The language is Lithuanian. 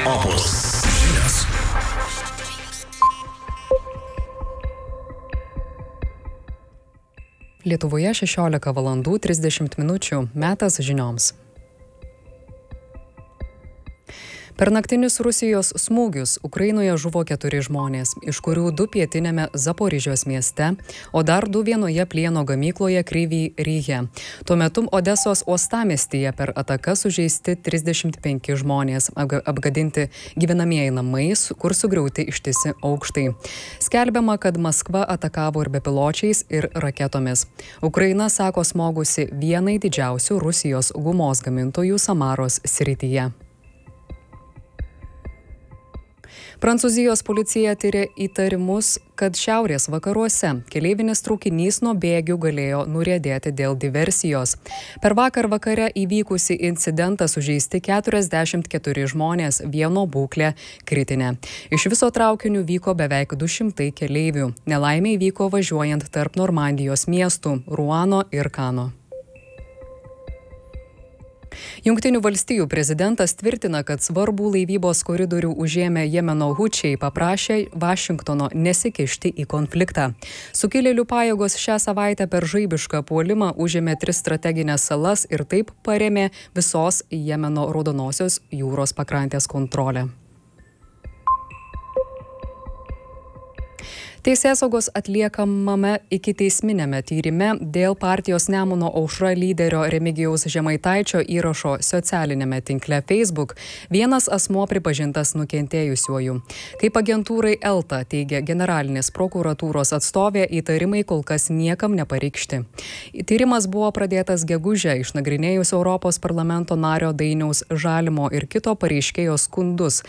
Opus žinios. Lietuvoje 16:30 metas žinioms. Per naktinius Rusijos smūgius Ukrainoje žuvo 4 žmonės, iš kurių 2 pietiniame Zaporižės mieste, o dar 2 vienoje plieno gamykloje Kryvyj Ryhe. Tuo metu Odesos uostamiestyje per ataką sužeisti 35 žmonės, apgadinti gyvenamieji namai, kur sugriauti ištisi aukštai. Skelbiama, kad Maskva atakavo ir bepiločiais, ir raketomis. Ukraina sako smogusi vienai didžiausių Rusijos gumos gamintojų Samaros srityje. Prancūzijos policija tyria įtarimus, kad šiaurės vakaruose keleivinis traukinys nuo bėgių galėjo nuriedėti dėl diversijos. Per vakar vakare įvykusį incidentą sužeisti 44 žmonės, vieno būklė kritinė. Iš viso traukinių vyko beveik 200 keleivių. Nelaimė įvyko važiuojant tarp Normandijos miestų Ruano ir Kano. Jungtinių valstijų prezidentas tvirtina, kad svarbų laivybos koridorių užėmę Jemeno hučiai paprašė Vašingtono nesikišti į konfliktą. Sukilėlių pajėgos šią savaitę per žaibišką puolimą užėmė 3 strategines salas ir taip parėmė visos Jemeno Raudonosios jūros pakrantės kontrolę. Teisėsaugos atliekamame ikiteisminėme tyrime dėl partijos Nemuno aušra lyderio Remigijaus Žemaitaičio įrašo socialinėme tinkle Facebook vienas asmuo pripažintas nukentėjusiuoju. Kaip agentūrai ELTA teigia generalinės prokuratūros atstovė, įtarimai kol kas niekam nepareikšti. Tyrimas buvo pradėtas gegužę išnagrinėjus Europos parlamento nario Dainiaus Žalimo ir kito pareiškėjo skundus